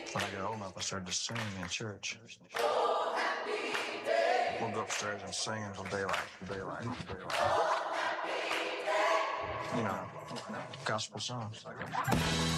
When I got old enough, I started to sing in church. We'll go upstairs and sing until daylight. You know, gospel songs.